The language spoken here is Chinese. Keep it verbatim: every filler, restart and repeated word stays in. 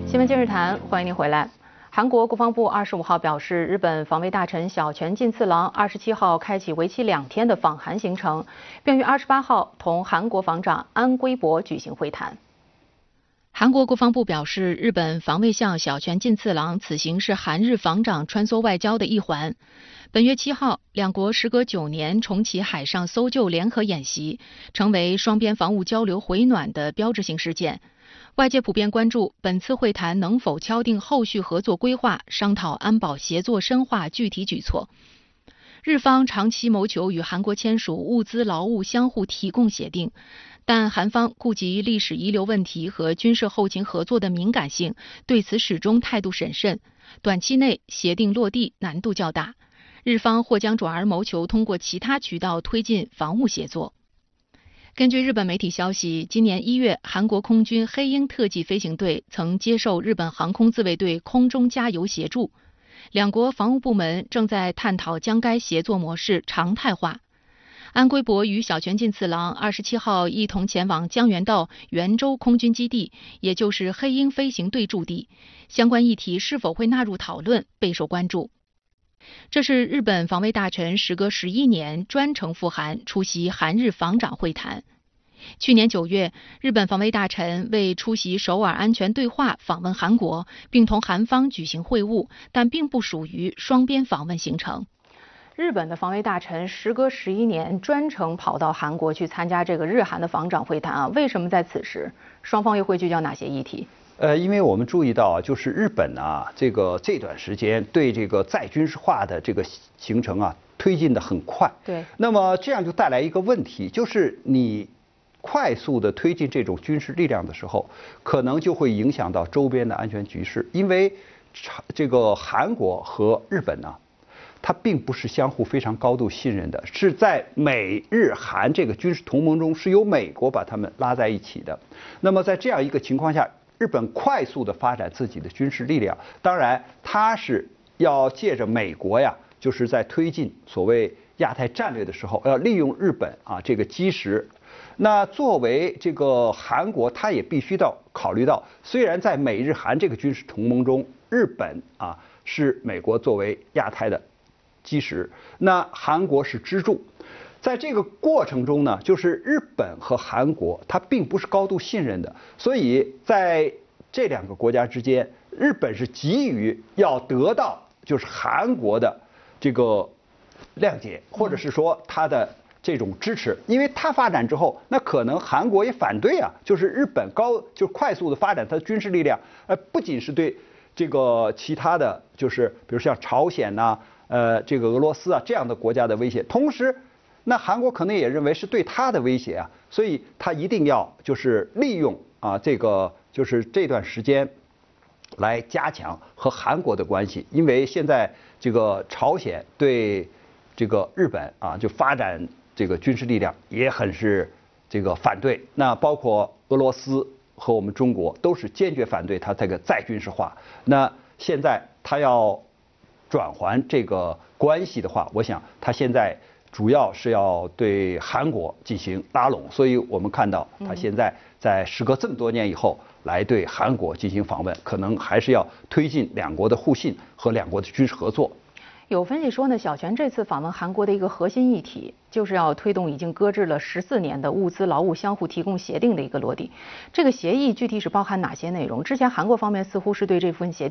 新闻今日谈，欢迎您回来。韩国国防部二十五号表示，日本防卫大臣小泉进次郎二十七号开启为期两天的访韩行程，并于二十八号同韩国防长安圭博举行会谈。韩国国防部表示，日本防卫相小泉进次郎此行是韩日防长穿梭外交的一环。本月七号，两国时隔九年重启海上搜救联合演习，成为双边防务交流回暖的标志性事件。外界普遍关注本次会谈能否敲定后续合作规划，商讨安保协作深化具体举措。日方长期谋求与韩国签署物资劳务相互提供协定，但韩方顾及历史遗留问题和军事后勤合作的敏感性，对此始终态度审慎，短期内协定落地难度较大。日方或将转而谋求通过其他渠道推进防务协作。根据日本媒体消息，今年一月，韩国空军黑鹰特技飞行队曾接受日本航空自卫队空中加油协助。两国防务部门正在探讨将该协作模式常态化。安圭博与小泉进次郎二十七号一同前往江原道元州空军基地，也就是黑鹰飞行队驻地。相关议题是否会纳入讨论，备受关注。这是日本防卫大臣时隔十一年专程赴韩出席韩日防长会谈。去年九月，日本防卫大臣为出席首尔安全对话访问韩国，并同韩方举行会晤，但并不属于双边访问行程。日本的防卫大臣时隔十一年专程跑到韩国去参加这个日韩的防长会谈啊，为什么在此时双方又会聚焦哪些议题？ 呃，因为我们注意到，就是日本啊，这个这段时间对这个再军事化的这个行程啊推进的很快。 对。 那么这样就带来一个问题，就是你快速的推进这种军事力量的时候，可能就会影响到周边的安全局势，因为这个韩国和日本呢、啊，它并不是相互非常高度信任的，是在美日韩这个军事同盟中是由美国把他们拉在一起的。那么在这样一个情况下，日本快速的发展自己的军事力量，当然它是要借着美国呀，就是在推进所谓亚太战略的时候，要利用日本啊这个基石。那作为这个韩国，它也必须要考虑到，虽然在美日韩这个军事同盟中，日本啊是美国作为亚太的基石，那韩国是支柱。在这个过程中呢，就是日本和韩国它并不是高度信任的，所以在这两个国家之间，日本是急于要得到就是韩国的这个谅解，或者是说它的这种支持，因为它发展之后，那可能韩国也反对啊，就是日本高就快速的发展它的军事力量，呃，不仅是对这个其他的就是比如像朝鲜呐、啊，呃，这个俄罗斯啊这样的国家的威胁，同时。那韩国可能也认为是对他的威胁啊，所以他一定要就是利用啊这个就是这段时间来加强和韩国的关系，因为现在这个朝鲜对这个日本啊就发展这个军事力量也很是这个反对，那包括俄罗斯和我们中国都是坚决反对他这个再军事化。那现在他要转换这个关系的话，我想他现在。主要是要对韩国进行拉拢，所以我们看到他现在在时隔这么多年以后来对韩国进行访问，可能还是要推进两国的互信和两国的军事合作。 有分析说呢，小泉这次访问韩国的一个核心议题，就是要推动已经搁置了十四年的物资劳务相互提供协定的一个落地。这个协议具体是包含哪些内容？之前韩国方面似乎是对这份协定